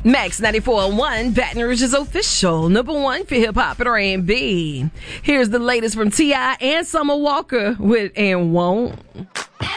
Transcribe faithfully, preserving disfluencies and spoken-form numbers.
Max ninety-four point one, Baton Rouge's official number one for hip-hop and R and B. Here's the latest from T I and Summer Walker with And Won't.